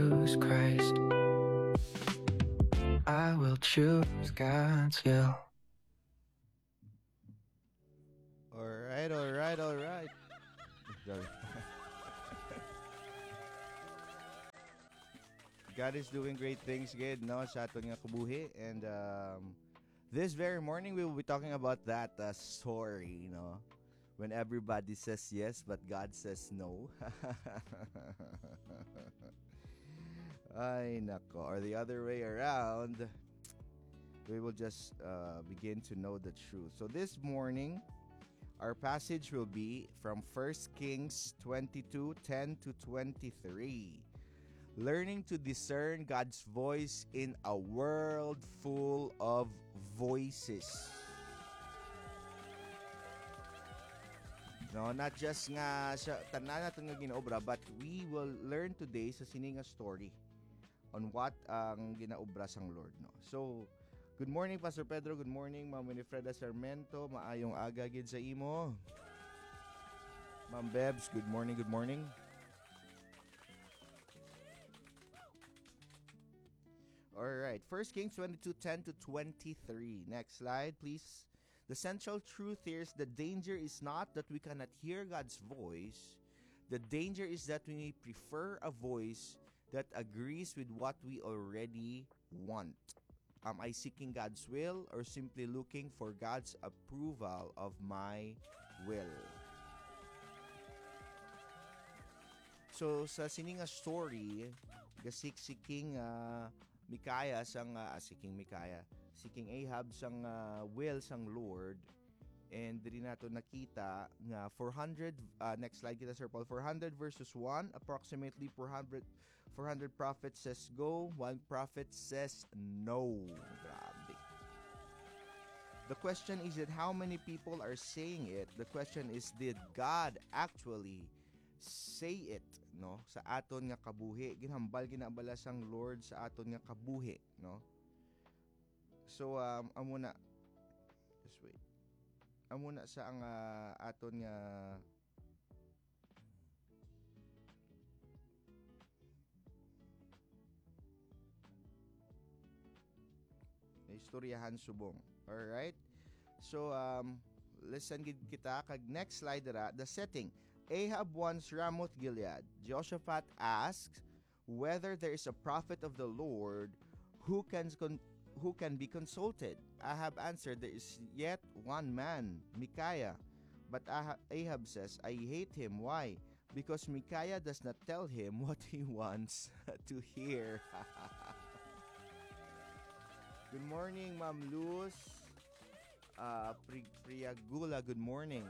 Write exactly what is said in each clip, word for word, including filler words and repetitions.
choose Christ. I will choose God's will. Alright, alright, alright. Sorry. God is doing great things good, no, sa aton nga kabuhi. And um, this very morning, we will be talking about that uh, story, you know, when everybody says yes, but God says no. Ay, nako. Or the other way around, we will just uh, begin to know the truth. So this morning, our passage will be from First Kings twenty-two, ten to twenty-three. Learning to discern God's voice in a world full of voices. No, not just nga sa tanan natin nga ginaobra, but we will learn today sa sininga story on what ang ginaobra sang Lord, no. So, good morning Pastor Pedro, good morning Ma'am Winifreda Sarmiento, maayong aga gid sa imo. Ma'am Bebs, good morning, good morning. Alright, First Kings twenty-two, ten to twenty-three. Next slide, please. The central truth here is the danger is not that we cannot hear God's voice. The danger is that we prefer a voice that agrees with what we already want. Am I seeking God's will or simply looking for God's approval of my will? So, sa sininga story, gasik-siking uh, Mikaya sang uh, seeking Mikaya, seeking Ahab sang uh, will sang Lord, and diri nato nakita nga four hundred uh, next slide kita Sir Paul, four hundred verses one, approximately four hundred four hundred prophets says go, one prophet says no. Grabe. The question is that how many people are saying it? The question is, did God actually say it, no, sa aton nga kabuhi? Ginhambal ginabala sang Lord sa aton nga kabuhi, no? So um amo na just wait. Amo na sa ang uh, aton nga istoryahan subong. All right? So um listen gid kita kag next slide dara, the setting. Ahab wants Ramoth Gilead. Jehoshaphat asks whether there is a prophet of the Lord who can con- who can be consulted. Ahab answered, there is yet one man, Micaiah. But Ahab, Ahab says, I hate him. Why? Because Micaiah does not tell him what he wants to hear. Good morning, Ma'am Luz. Uh, Pri- Priyagula, good morning.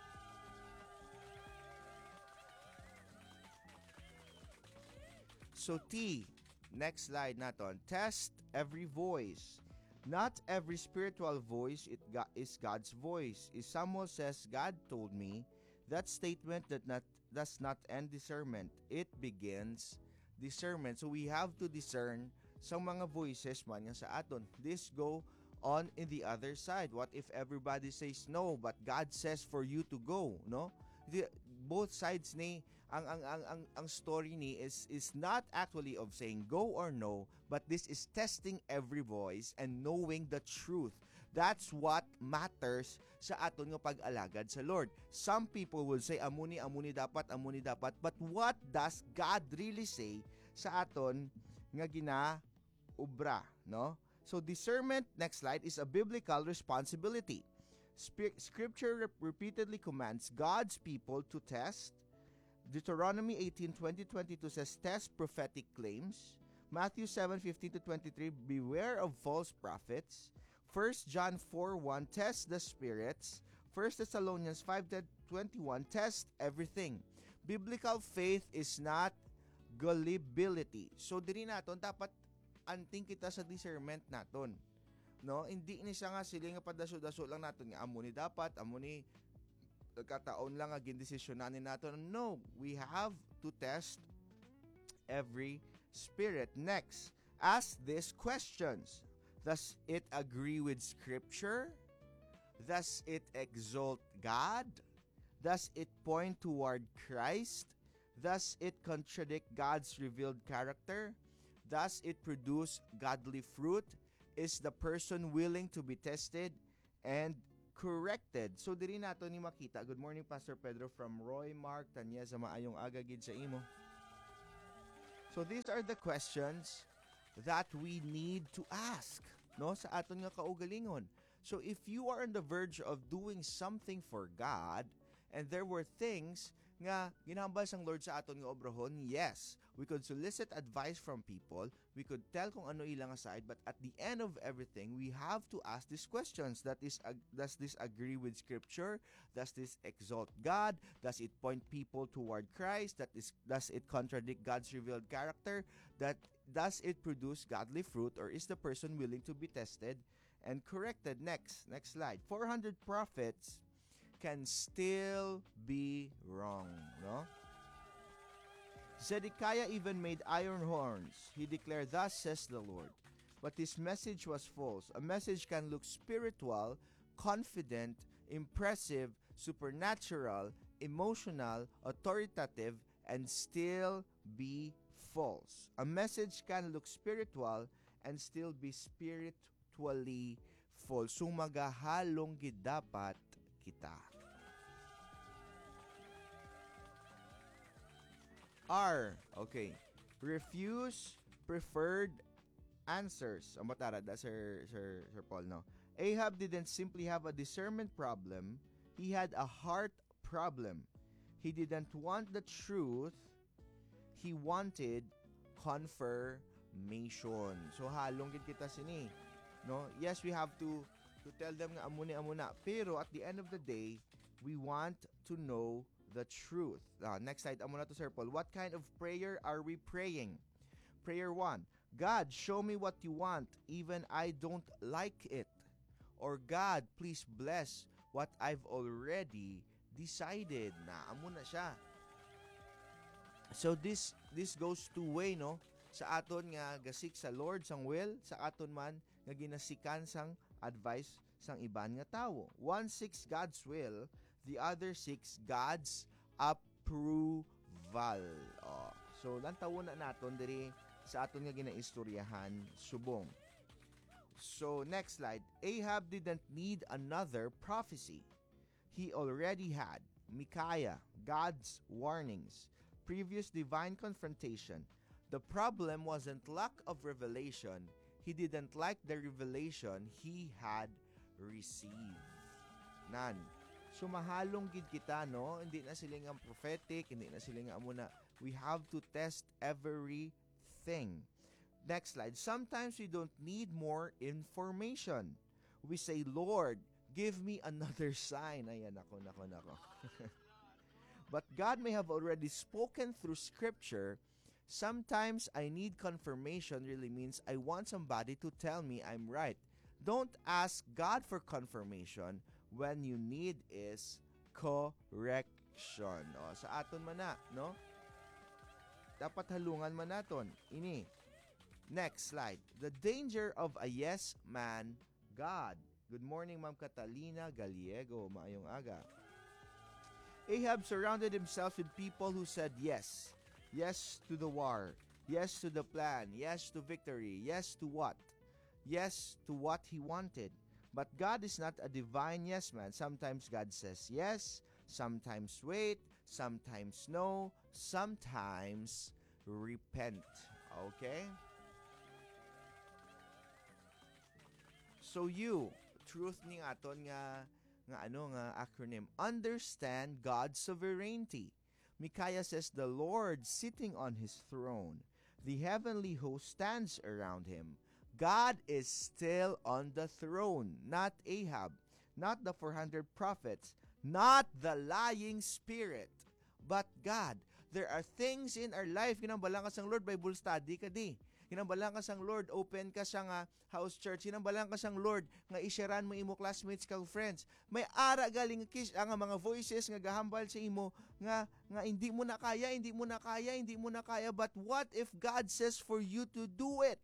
So T, next slide naton. Test every voice. Not every spiritual voice it go- is God's voice. If someone says, God told me, that statement that not, does not end discernment. It begins discernment. So we have to discern sa mga voices man yan sa aton. This go on in the other side. What if everybody says no, but God says for you to go, no? The, both sides ni ang ang ang ang, ang story ni is is not actually of saying go or no, but this is testing every voice and knowing the truth. That's what matters sa aton nga pag-alagad sa Lord. Some people will say amuni amuni dapat amuni dapat, but what does God really say sa aton nga ginaubra, no? So discernment, next slide, is a biblical responsibility. Scripture rep- repeatedly commands God's people to test. Deuteronomy eighteen, twenty, twenty-two says test prophetic claims. Matthew seven, fifteen to twenty-three, beware of false prophets. First John four, one, test the spirits. First Thessalonians five, twenty-one, test everything. Biblical faith is not gullibility. So diri naton dapat anting kita sa discernment naton. No, hindi ni siya nga sila nga padaso-daso lang naton nga amo ni dapat, amo ni kataon lang nga gindesisyonan naton. No, we have to test every spirit. Next, ask these questions. Does it agree with Scripture? Does it exalt God? Does it point toward Christ? Does it contradict God's revealed character? Does it produce godly fruit? Is the person willing to be tested and corrected? So diri nato ni makita. Good morning, Pastor Pedro from Roy Mark Tanya sa maayong aga gid sa imo. So these are the questions that we need to ask, no, sa aton nga kaugalingon. So if you are on the verge of doing something for God and there were things nga ginhambal sang Lord sa aton nga obrahon, yes, we could solicit advice from people, we could tell kung ano ilang aside, but at the end of everything, we have to ask these questions. That is, uh, does this agree with Scripture? Does this exalt God? Does it point people toward Christ? That is, does it contradict God's revealed character? That does it produce godly fruit, or is the person willing to be tested and corrected? Next, next slide. four hundred prophets can still be wrong, no? Zedekiah even made iron horns. He declared, "Thus says the Lord." But his message was false. A message can look spiritual, confident, impressive, supernatural, emotional, authoritative, and still be false. A message can look spiritual and still be spiritually false. So magahalong gid dapat kita. R. Okay. Refuse preferred answers. Ang matara, that's Sir, Sir, Sir Paul, no? Ahab didn't simply have a discernment problem. He had a heart problem. He didn't want the truth. He wanted confirmation. So, halong gid kita sini. No? Yes, we have to to tell them nga amuna-amuna. Pero at the end of the day, we want to know the truth. Uh, next slide. Amo na to, Sir Paul. What kind of prayer are we praying? Prayer one. God, show me what you want, even I don't like it. Or God, please bless what I've already decided. Na, amo na siya. So this this goes two way, no? Sa aton nga gasik sa Lord sang will, sa aton man nga ginasikan sang advice sang iban nga tawo. One seeks God's will, the other seeks God's approval. Oh. So, lantawo na naton diri sa aton nga ginaistoryahan subong. So, next slide. Ahab didn't need another prophecy. He already had Micaiah, God's warnings, previous divine confrontation. The problem wasn't lack of revelation. He didn't like the revelation he had received. Nan. So mahalong gid kita, no? Hindi na sila nga prophetic, hindi na sila nga amuna. We have to test everything. Next slide. Sometimes we don't need more information. We say, Lord, give me another sign. Ayan, nako, nako, nako. But God may have already spoken through Scripture. Sometimes I need confirmation really means I want somebody to tell me I'm right. Don't ask God for confirmation when you need is correction. O, sa aton man na, no? Dapat halungan man naton. Ini. Next slide. The danger of a yes man God. Good morning, Ma'am Catalina Gallego. Maayong aga. Ahab surrounded himself with people who said yes. Yes to the war. Yes to the plan. Yes to victory. Yes to what? Yes to what he wanted. But God is not a divine yes man. Sometimes God says yes, sometimes wait, sometimes no, sometimes repent. Okay? So you, truth ni aton nga nga ano nga acronym, understand God's sovereignty. Micaiah says the Lord sitting on his throne. The heavenly host stands around him. God is still on the throne, not Ahab, not the four hundred prophets, not the lying spirit, but God. There are things in our life, ginambalang ka sang Lord, Bible study ka di. Ginambalang ka sang Lord, open ka sang uh, house church. Ginambalang ka sang Lord, nga isyaran mo imo classmates kag friends. May ara galing kis ang mga voices nga gahambal sa imo nga nga hindi mo na kaya, hindi mo na kaya, hindi mo na kaya. But what if God says for you to do it?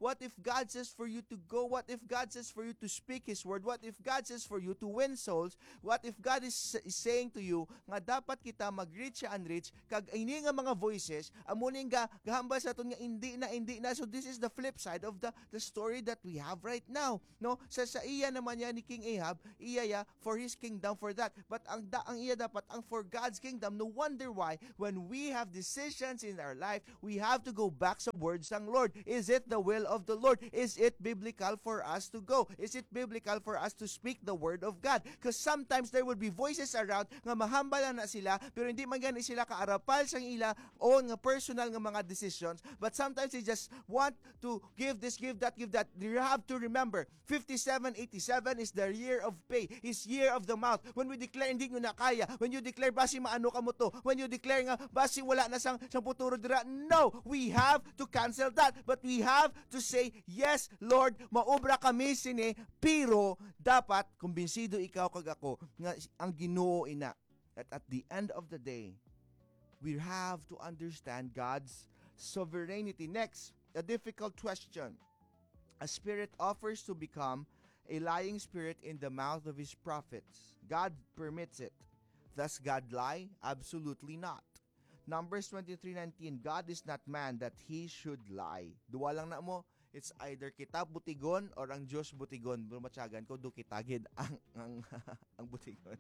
What if God says for you to go? What if God says for you to speak His word? What if God says for you to win souls? What if God is, is saying to you nga dapat kita mag-reach and unreach kag ini nga mga voices amuning ga gahambal sa aton nga hindi na hindi na. So this is the flip side of the the story that we have right now, no? Sa sa iya naman yan ni King Ahab, iya ya for his kingdom for that. But ang da, ang iya dapat ang for God's kingdom. No wonder why when we have decisions in our life, we have to go back sa words ng Lord. Is it the will of the Lord? Is it biblical for us to go? Is it biblical for us to speak the word of God? Because sometimes there will be voices around nga mahambal na sila pero hindi man gani sila kaarapal sang ila own nga personal nga mga decisions, but sometimes they just want to give this, give that, give that. You have to remember, fifty-seven eighty-seven is the year of pay, is year of the mouth. When we declare hindi nyo na kaya, when you declare basi maano ka mo to, when you declare nga basi wala na sang, sang puturo dira, no, we have to cancel that, but we have to say, yes Lord, maobra kami sini, pero dapat kumbinsido ikaw kag ako nga ang Ginoo ina. At at the end of the day, we have to understand God's sovereignty. Next, a difficult question. A spirit offers to become a lying spirit in the mouth of his prophets. God permits it. Does God lie? Absolutely not. Numbers twenty-three nineteen, God is not man that he should lie. Duwa lang na mo, it's either kita butigon or ang Diyos butigon. Bumatyagan ko, do kitagid ang, ang, ang butigon.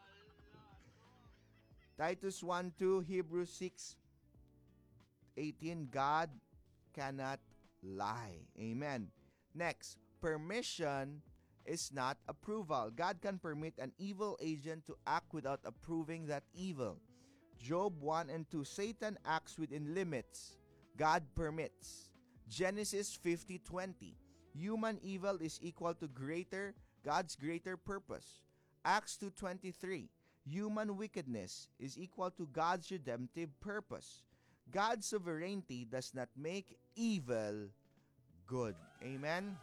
Titus one two, Hebrews six eighteen, God cannot lie. Amen. Next, permission is not approval. God can permit an evil agent to act without approving that evil. Job one and two, Satan acts within limits. God permits. Genesis fifty twenty, human evil is equal to greater God's greater purpose. Acts two twenty-three, human wickedness is equal to God's redemptive purpose. God's sovereignty does not make evil good. Amen?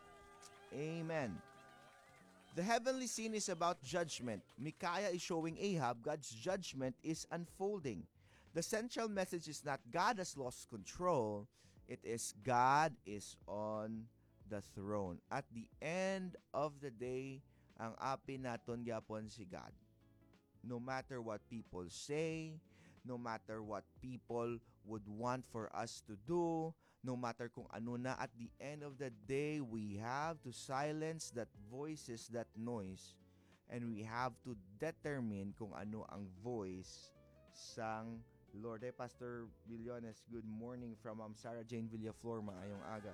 Amen. The heavenly scene is about judgment. Micaiah is showing Ahab God's judgment is unfolding. The central message is not God has lost control. It is God is on the throne. At the end of the day, ang api naton gyapon si God. No matter what people say, no matter what people would want for us to do, no matter kung ano na, at the end of the day, we have to silence that voices, that noise, and we have to determine kung ano ang voice sang Lord. Hey, Pastor Villones, good morning from um, Sarah Jane Villaflor, maayong aga.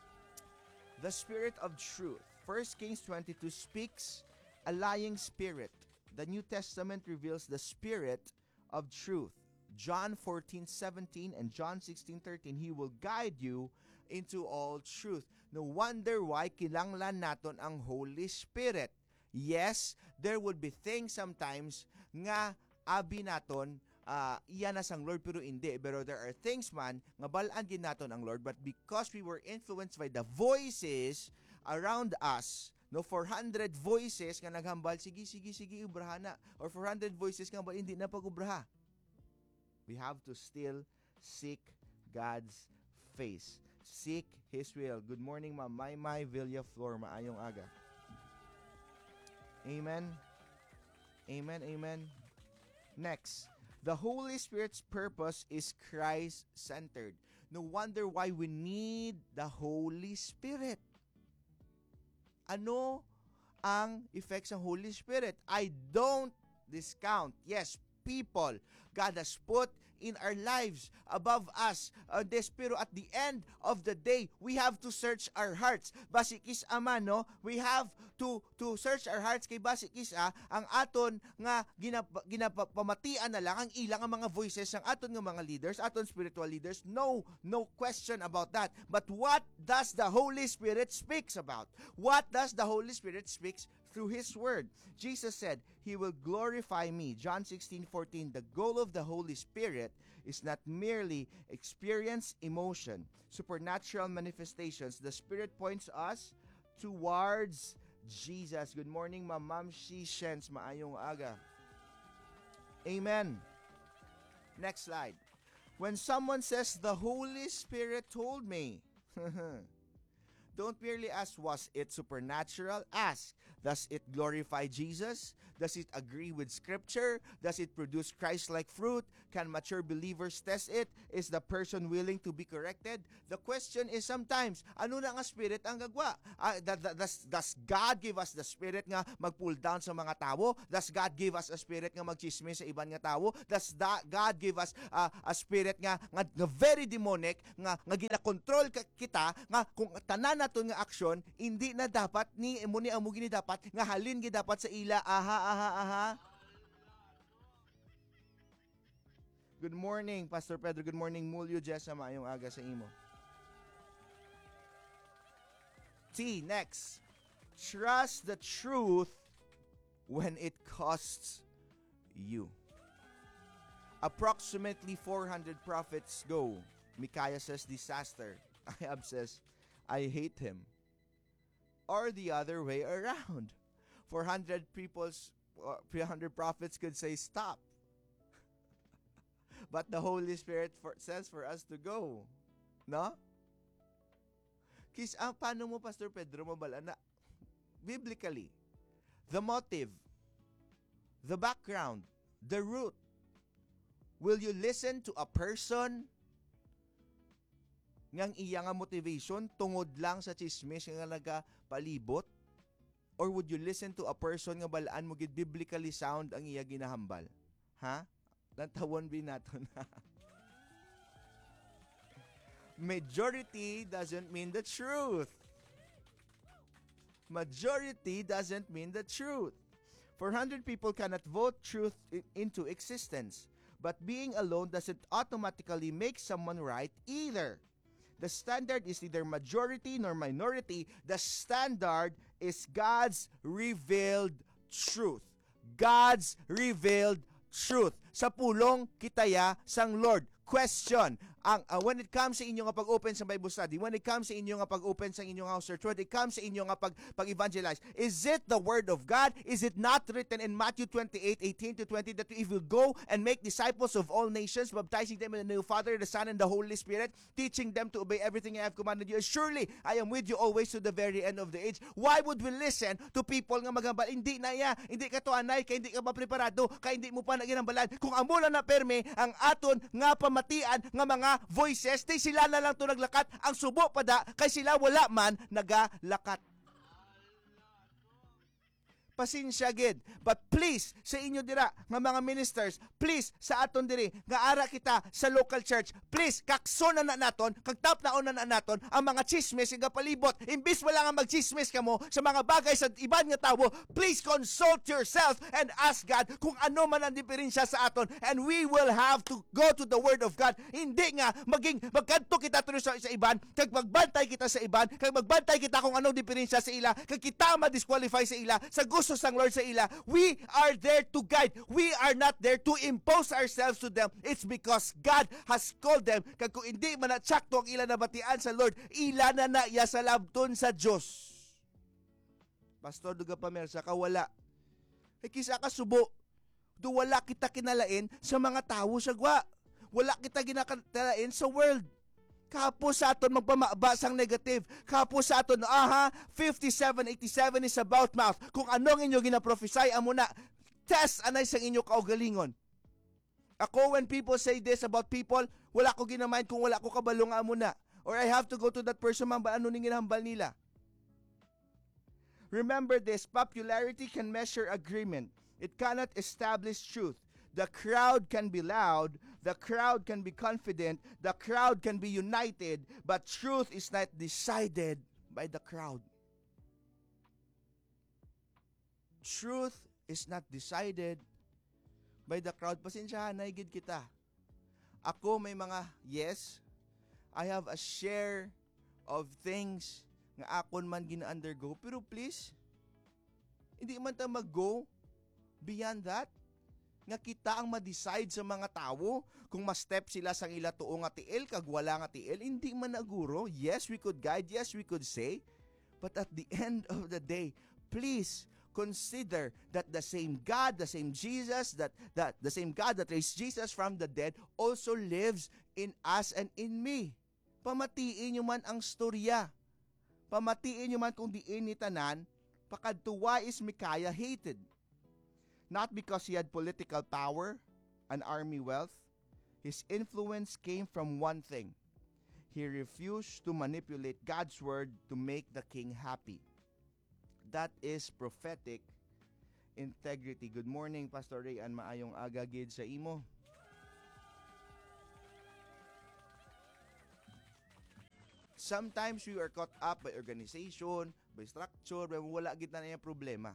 The spirit of truth. First Kings twenty-two speaks a lying spirit. The New Testament reveals the spirit of truth. John fourteen seventeen and John sixteen thirteen, He will guide you into all truth. No wonder why kinanglan naton ang Holy Spirit. Yes, there would be things sometimes nga abi naton uh, iya na sang Lord pero hindi. Pero there are things man nga balaan din naton ang Lord, but because we were influenced by the voices around us, no, four hundred voices nga naghambal, sige, sige, sige, ubraha na. Or four hundred voices nga ba, hindi na pag-ubraha. We have to still seek God's face. Seek His will. Good morning, Ma'am Maymay Villaflor. Maayong aga. Amen. Amen, amen. Next, the Holy Spirit's purpose is Christ-centered. No wonder why we need the Holy Spirit. Ano ang effects ng Holy Spirit? I don't discount. Yes, people God has put in our lives above us. Uh, this, pero at the end of the day, we have to search our hearts. Basikis ama, no? We have to to search our hearts kay basikis ah, ang aton nga ginap, ginapamatian na lang ang ilang ang mga voices ng aton nga mga leaders, aton spiritual leaders. No, no question about that. But what does the Holy Spirit speaks about? What does the Holy Spirit speaks through His Word? Jesus said, He will glorify me. John sixteen fourteen, the goal of the Holy Spirit is not merely experience emotion, supernatural manifestations. The Spirit points us towards Jesus. Good morning, Ma'am Shishens. Maayong aga. Amen. Next slide. When someone says, the Holy Spirit told me, Don't merely ask, was it supernatural? Ask, does it glorify Jesus? Does it agree with Scripture? Does it produce Christ-like fruit? Can mature believers test it? Is the person willing to be corrected? The question is sometimes, ano na nga spirit ang gagwa? Uh, does, does God give us the spirit nga mag-pull down sa mga tao? Does God give us a spirit nga mag-chismis sa ibang nga tao? Does da, God give us uh, a spirit nga, nga, nga very demonic, nga, nga gina-control kita, nga kung tanan naton nga aksyon, hindi na dapat ni muni ang mugini dapat, nga halin gi dapat sa ila, aha, aha, aha. Good morning, Pastor Pedro. Good morning, Mulyo Jessa. Maayong aga sa imo. T, next. Trust the truth when it costs you. Approximately four hundred prophets go. Micaiah says disaster. Ahab says, I hate him. Or the other way around. four hundred people's, uh, three hundred prophets could say stop. But the Holy Spirit for, says for us to go. No? Kis, ah, paano mo, Pastor Pedro, mabala na? Biblically, the motive, the background, the root. Will you listen to a person ngang iya nga motivation tungod lang sa chismis nga nagapalibot? Or would you listen to a person nga balaan mo gid biblically sound ang iya ginahambal? Ha? Nantawon bi nato na. Majority doesn't mean the truth. Majority doesn't mean the truth. four hundred people cannot vote truth into existence. But being alone doesn't automatically make someone right either. The standard is neither majority nor minority. The standard is God's revealed truth. God's revealed truth. Sa pulong kitaya sang Lord. Question. Ang, uh, when it comes sa inyo nga pag-open sa Bible study, when it comes sa inyo nga pag-open sa inyong house church, when it comes sa inyo nga pag, pag-evangelize, is it the Word of God? Is it not written in Matthew twenty-eight, eighteen to twenty that if you go and make disciples of all nations, baptizing them in the name of the Father, the Son, and the Holy Spirit, teaching them to obey everything I have commanded you, surely I am with you always to the very end of the age. Why would we listen to people nga magambal? Hindi na ya, hindi ka to anay, kaya hindi ka pa preparado, kaya hindi mo pa naginambalan. Kung amo lang na perme, ang aton nga pamatian nga mga voices, di sila na lang to naglakat, ang subo pada, kay sila wala man nagalakat. Pasensya gid. But please, sa inyo dira, nga mga ministers, please, sa aton diri, nga ara kita sa local church, please, kakso na na naton, kagtap na na na naton, ang mga chismis nga palibot. Imbis wala nga magchismis ka mo sa mga bagay sa iban nga tawo, please consult yourself and ask God kung ano man ang diferensya sa aton. And we will have to go to the Word of God. Hindi nga, maging, magkanto kita tuloy sa, sa iban, kag magbantay kita sa iban, kag magbantay kita kung anong diferensya sa ila, kag kita ma-disqualify sa ila, sa gusto sang Lord sa ila. We are there to guide. We are not there to impose ourselves to them. It's because God has called them. Kag kung hindi man natsakto ang ila nabatian sa Lord, ila na na iya sa labton sa Diyos. Pastor, duga pa mersa ka, wala. E kisa ka subo, do wala kita kinalain sa mga tao sa gwa. Wala kita ginakalain sa world. Kapos sa aton magpamabas ang negative. Kapos sa aton, aha, fifty-seven eighty-seven is about mouth. Kung anong inyo ginaprophesy, amo na, test anay sang inyo kaugalingon. Ako, when people say this about people, wala ko ginamind kung wala ko kabalo nga amo na. Or I have to go to that person, man, ba ano ning ginahambal nila? Remember this, popularity can measure agreement. It cannot establish truth. The crowd can be loud, the crowd can be confident, the crowd can be united, but truth is not decided by the crowd. Truth is not decided by the crowd. Pasensyahan, naigid kita. Ako may mga, yes, I have a share of things nga akon man gina-undergo, pero please, hindi man ta mag-go beyond that. Nga kita ang ma-decide sa mga tao kung ma-step sila sang ila tuo nga tiil kag wala nga tiil, hindi man naguro. Yes, we could guide, yes, we could say, but at the end of the day, please consider that the same God, the same Jesus, that, that the same God that raised Jesus from the dead also lives in us and in me. Pamatiin nyo man ang storya. Pamatiin nyo man kung diin ni tanan, pakadtuwa is Micaiah hated. Not because he had political power, an army wealth. His influence came from one thing. He refused to manipulate God's word to make the king happy. That is prophetic integrity. Good morning, Pastor Ray, and maayong aga gid sa imo. Sometimes we are caught up by organization, by structure, by wala gid na yung problema.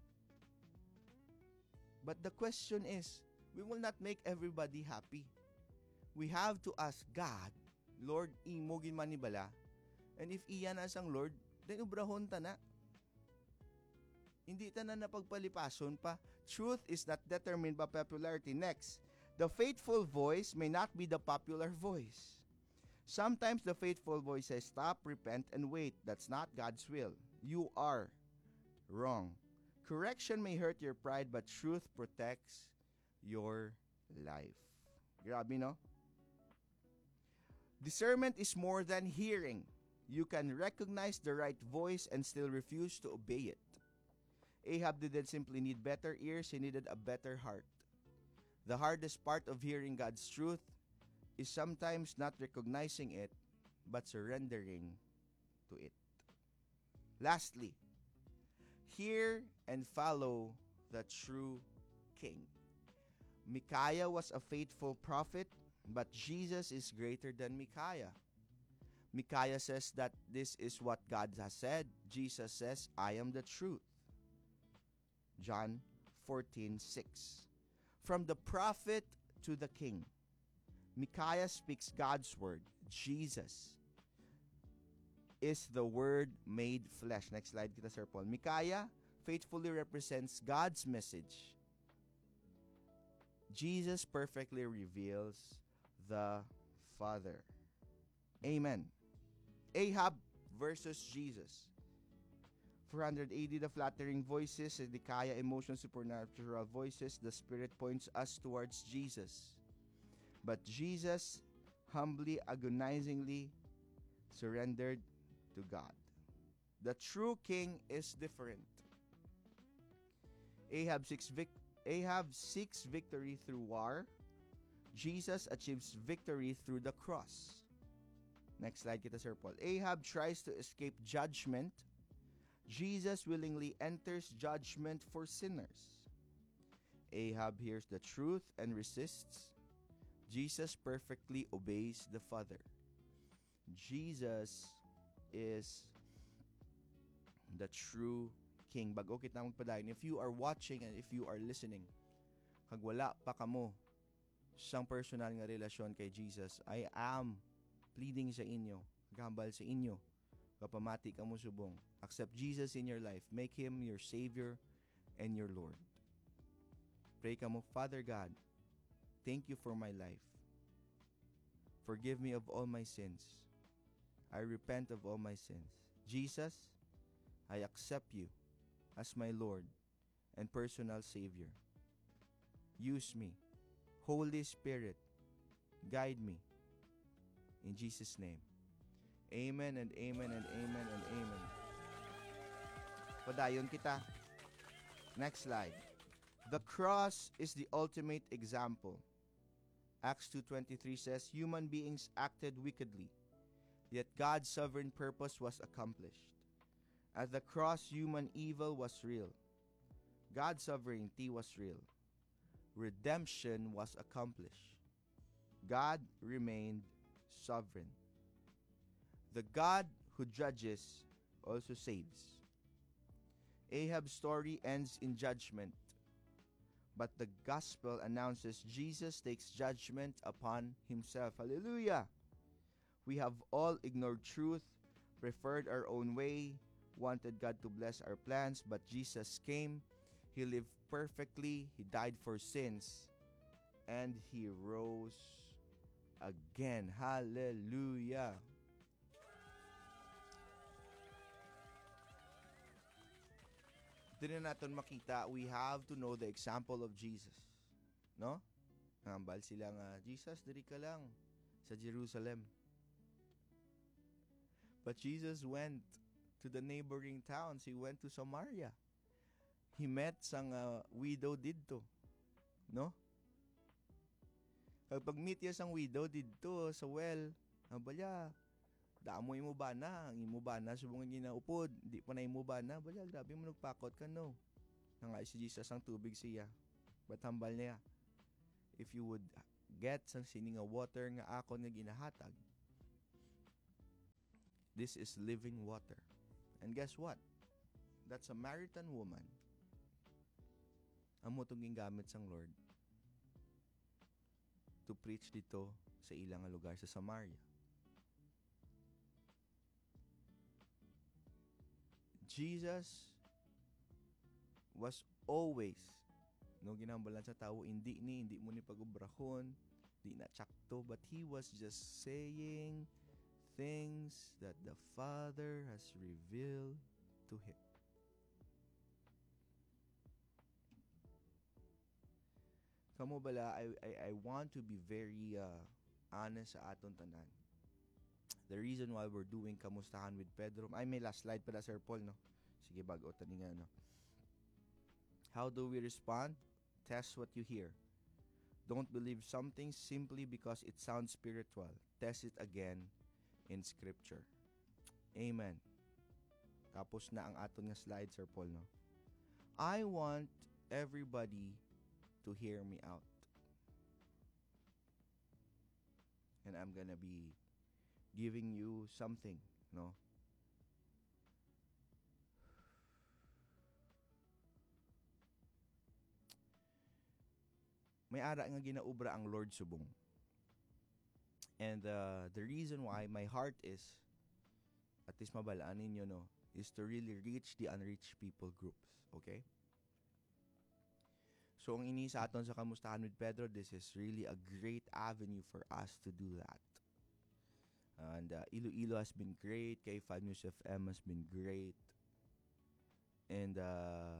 But the question is, we will not make everybody happy. We have to ask God, Lord, imo gin man ni bala. And if iyan as ang Lord, then ubrahon ta na. Hindi ta na napagpalipason pa. Truth is not determined by popularity. Next, the faithful voice may not be the popular voice. Sometimes the faithful voice says, stop, repent, and wait. That's not God's will. You are wrong. Correction may hurt your pride, but truth protects your life. Grabe, no? Discernment is more than hearing. You can recognize the right voice and still refuse to obey it. Ahab didn't simply need better ears, he needed a better heart. The hardest part of hearing God's truth is sometimes not recognizing it, but surrendering to it. Lastly, hear and follow the true king. Micaiah was a faithful prophet, but Jesus is greater than Micaiah. Micaiah says that this is what God has said. Jesus says, I am the truth. John fourteen six. From the prophet to the king, Micaiah speaks God's word. Jesus is the word made flesh. Next slide kita, Sir Paul. Micaiah faithfully represents God's message. Jesus perfectly reveals the Father. Amen. Ahab versus Jesus. four eighty the flattering voices, Zedekiah emotional supernatural voices. The Spirit points us towards Jesus. But Jesus humbly, agonizingly surrendered to God. The true king is different. Ahab seeks, vic- Ahab seeks victory through war. Jesus achieves victory through the cross. Next slide kita, Sir Paul. Ahab tries to escape judgment. Jesus willingly enters judgment for sinners. Ahab hears the truth and resists. Jesus perfectly obeys the Father. Jesus is the true king. Bago kita magpadayon, if you are watching and if you are listening, kag wala pa kamo siyang personal nga relasyon kay Jesus, I am pleading sa inyo, gambal sa inyo, kapamati ka mo subong. Accept Jesus in your life. Make Him your Savior and your Lord. Pray ka mo, Father God, thank you for my life. Forgive me of all my sins. I repent of all my sins. Jesus, I accept you as my Lord and personal Savior. Use me. Holy Spirit, guide me. In Jesus' name. Amen and amen and amen and amen. Padayon kita. Next slide. The cross is the ultimate example. Acts two twenty-three says, human beings acted wickedly, yet God's sovereign purpose was accomplished. At the cross, human evil was real. God's sovereignty was real. Redemption was accomplished. God remained sovereign. The God who judges also saves. Ahab's story ends in judgment, but the gospel announces Jesus takes judgment upon himself. Hallelujah! We have all ignored truth, preferred our own way, wanted God to bless our plans, but Jesus came. He lived perfectly. He died for sins, and He rose again. Hallelujah! Dito na natin makita, we have to know the example of Jesus. No? Nambal sila nga, Jesus, diri ka lang sa Jerusalem. But Jesus went to the neighboring towns. He went to Samaria. He met sang uh, widow didto. No? Kapag meet niya sang widow didto sa well, abalya, daamoy mo ba na? Ang imo ba na? Subong ginaupod. Di pa na imo ba na? Abalya, grabe mo nagpakot ka, no? Nangay si Jesus ang tubig siya. But hambal niya. If you would get sang sini nga water nga ako nga ginahatag, this is living water. And guess what? That Samaritan woman, amo itong gingamit sang Lord to preach dito sa ilang lugar sa Samaria. Jesus was always, no, ginambalan sa tao, hindi ni, hindi mo ni pagubrahon, di na tsakto, but he was just saying things that the Father has revealed to him. Kamo bala, I, I, I want to be very uh, honest sa aton tanan. The reason why we're doing Kamustahan with Pedro, ay may last slide pala, Sir Paul, no? Sige, bago tanin nga, no? How do we respond? Test what you hear. Don't believe something simply because it sounds spiritual. Test it again in Scripture. Amen. Tapos na ang aton nga slide, Sir Paul, no? I want everybody to hear me out. And I'm gonna be giving you something, no? May ara nga ginaubra ang Lord subong. And uh, the reason why my heart is, at least mabalaan ninyo, no, is to really reach the unreached people groups. Okay? So, ang ini sa aton sa Kamustahan with Pedro, this is really a great avenue for us to do that. And uh, Iloilo has been great. K five News F M has been great. And uh,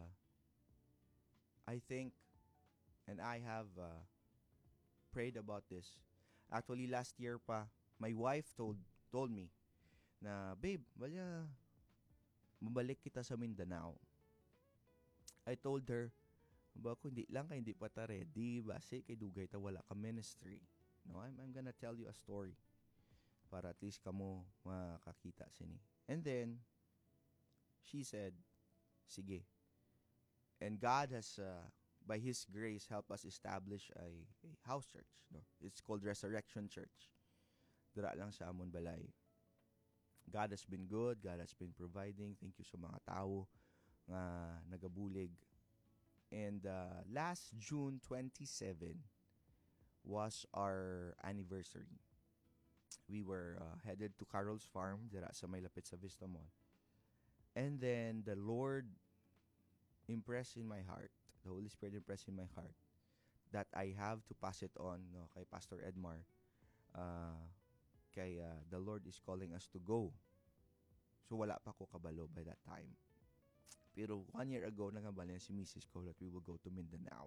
I think, and I have uh, prayed about this. Actually, last year pa, my wife told told me na, babe, wala, mabalik kita sa Mindanao. I told her, ba kung hindi lang kay hindi pa ta ready, base kay dugay ta wala ka ministry. No, I'm I'm gonna tell you a story para at least kamo makakita sini. And then she said, sige. And God has uh, by His grace helped us establish a, a house church. No, it's called Resurrection Church. Dira lang sa amon balay. God has been good. God has been providing. Thank you sa mga tao nga nagabulig. And uh, last June twenty-seventh was our anniversary. We were uh, headed to Carol's Farm, dira sa may lapit sa Vista Mall. And then the Lord impressed in my heart, the Holy Spirit impressed in my heart, that I have to pass it on, no, kay Pastor Edmar. Uh, kay uh, the Lord is calling us to go. So wala pa ko kabalo by that time. Pero one year ago, nangabalyan si Missus ko that we will go to Mindanao.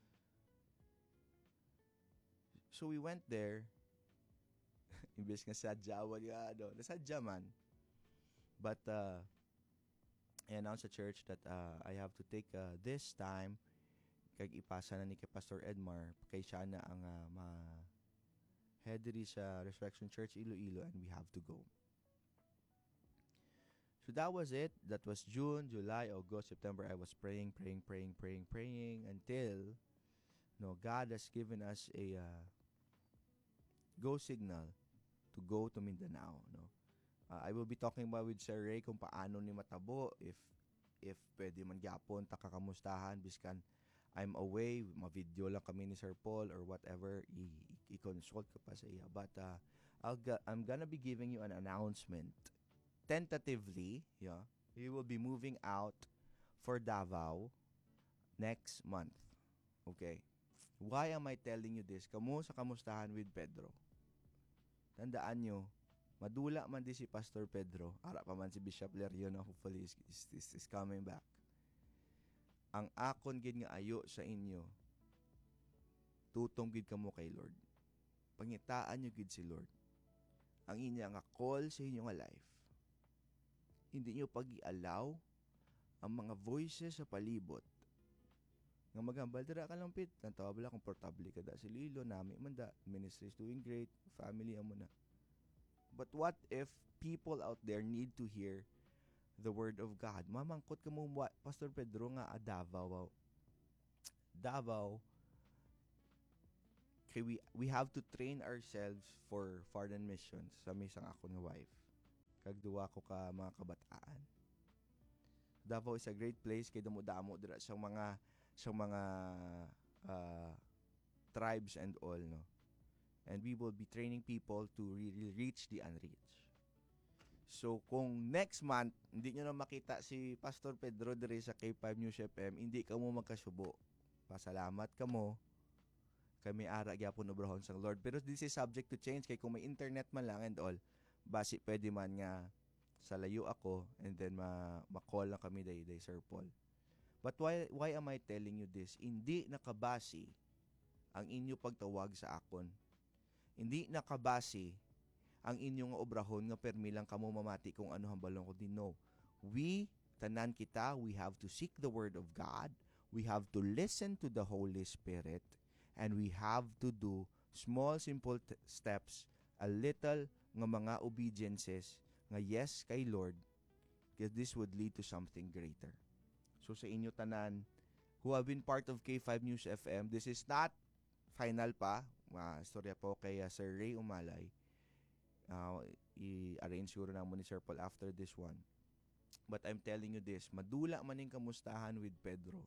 So we went there. Imbes nga sadyawan nga, ano, nasadya man. But, uh, I announced sa church that uh, I have to take uh, this time kag ipasa na ni kay Pastor Edmar kay siya na ang uh, ma-head diri sa Resurrection Church Iloilo, and we have to go. So that was it. That was June, July, August, September. I was praying, praying, praying, praying, praying until, no, God has given us a uh, go signal to go to Mindanao. No, uh, I will be talking about with Sir Ray kung paano ni matabo, if if pwede man gyapon ta kakamustahan biskan I'm away, ma-video lang kami ni Sir Paul or whatever, i- i-consult ka pa sa iya. But uh, I'll ga- I'm gonna be giving you an announcement. Tentatively, yeah, we will be moving out for Davao next month. Okay? Why am I telling you this? Kamu sa Kamustahan with Pedro. Tandaan nyo, madula man di si Pastor Pedro, ara pa man si Bishop Lerion, hopefully is, is, is, is coming back. Ang akon gid nga ayo sa inyo, tutong gid kamo kay Lord. Pangitaan nyo gid si Lord. Ang inya nga call sa inyo nga life hindi nyo pag-i-allow ang mga voices sa palibot nga magambal dira ka lang pit nang tawabla komportable ka da si Lilo nami man da ministry is doing great family amo na. But what if people out there need to hear the word of God? Mamangkot ka mo Pastor Pedro nga a Davao. Davao kay we we have to train ourselves for foreign missions sa misang ako nga wife. Kag duwa ko ka mga kabataan. Davao is a great place kay damo-damo dira sa mga sa mga uh, tribes and all, no? And we will be training people to really reach the unreached. So, kung next month, hindi nyo na makita si Pastor Pedro dire sa K five News F M, hindi ka mo magkasubo. Pasalamat ka mo. Kami ara gyapon obrahon sang Lord. Pero this is subject to change. Kay kung may internet man lang and all, basi pwede man nga sa layo ako and then ma ma-call lang kami day day Sir Paul. But why why am I telling you this? Hindi nakabase ang inyo pagtawag sa akon. Hindi nakabase ang inyong obrahon nga permi lang kamo mamati kung ano hambalon ko din. No. We, tanan kita, we have to seek the word of God. We have to listen to the Holy Spirit. And we have to do small, simple t- steps, a little nga mga obediences nga yes kay Lord, because this would lead to something greater. So sa inyo tanan who have been part of K five News F M, this is not final pa. Uh, istorya po kay uh, Sir Ray Umalay. Uh, i-arrange siguro na mo ni Sir Paul after this one. But I'm telling you this, madula maning kamustahan with Pedro.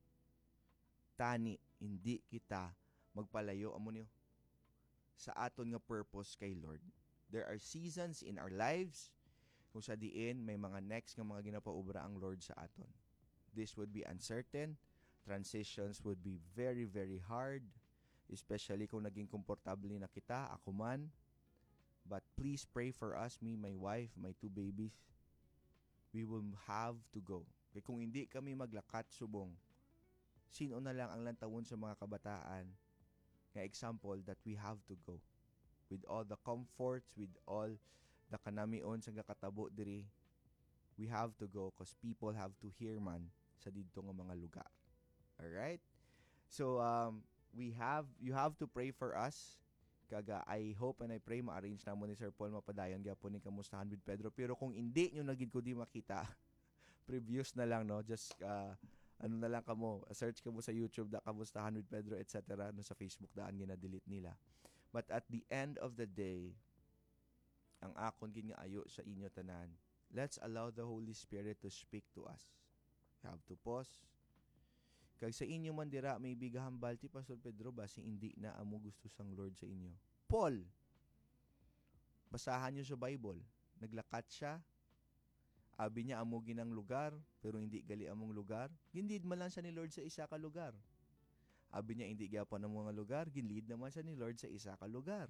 Tani, hindi kita magpalayo amo niyo sa aton nga purpose kay Lord. There are seasons in our lives kung sa diin may mga next nga mga ginapaubra ang Lord sa aton. This would be uncertain. Transitions would be very, very hard. Especially kung naging komportable na kita, ako man. But please pray for us, me, my wife, my two babies. We will have to go. Kaya kung hindi kami maglakat subong, sino na lang ang lantawon sa mga kabataan nga example that we have to go. With all the comforts, with all the kanamion sa katabo diri, we have to go because people have to hear man sa didto nga mga lugar. Alright? So, um, we have, you have to pray for us. Kaga, I hope and I pray ma-arrange na mo ni Sir Paul mapadayon gyapon ni kamustahan with Pedro. Pero kung hindi nyo nagid ko di makita, previews na lang, no? Just, uh, ano na lang kamo, search kamo sa YouTube da kamustahan with Pedro, et cetera. No, sa Facebook daan gina-delete nila. But at the end of the day, ang akon gid nga ayo sa inyo tanan, let's allow the Holy Spirit to speak to us. You have to pause. Kag sa inyo man dira may bigahambal ti Pastor Pedro basi hindi na amo gusto sang Lord sa inyo. Paul, basahan niyo sa Bible. Naglakat siya. Abi niya amo ginang lugar pero hindi gali among lugar. Ginlead man lang siya ni Lord sa isa ka lugar. Abi niya hindi gyapon ang mga lugar, ginlead naman siya ni Lord sa isa ka lugar.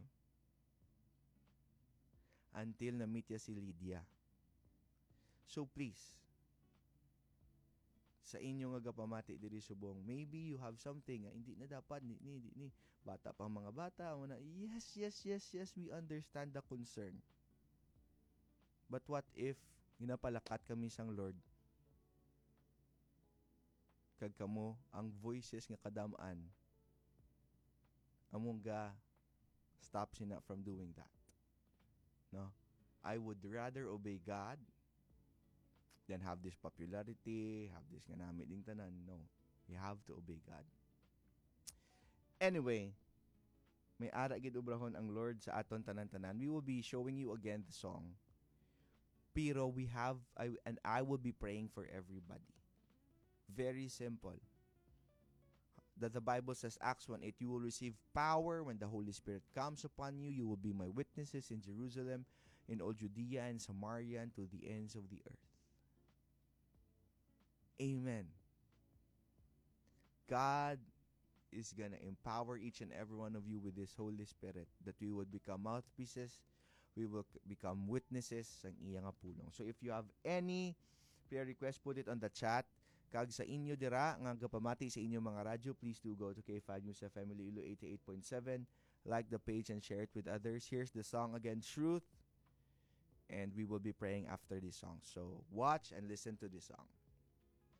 Until na-meet niya si Lydia. So please, sa inyo nga gapamati diri subong, maybe you have something nga hindi na dapat ni ni, ni bata pang mga bata mo na yes yes yes yes we understand the concern. But what if ginapalakat kami sang Lord kag kamo ang voices nga kadam-an among ga stop sina from doing that. No, I would rather obey God than have this popularity, have this nga nami ding tanan. No. You have to obey God. Anyway, may ara gid obrahon ang Lord sa aton tanan-tanan. We will be showing you again the song. Pero we have, I, and I will be praying for everybody. Very simple. That the Bible says, Acts one eight, you will receive power when the Holy Spirit comes upon you. You will be my witnesses in Jerusalem, in all Judea and Samaria, and to the ends of the earth. Amen. God is gonna empower each and every one of you with His Holy Spirit that we would become mouthpieces, we will become witnesses sang iya nga pulong. So if you have any prayer request, put it on the chat. Kag sa inyo dira nga gapamati sa inyo mga radyo, please do go to K five News F M Iloilo eighty-eight point seven. Like the page and share it with others. Here's the song again, Truth. and we will be praying after this song. So watch and listen to this song.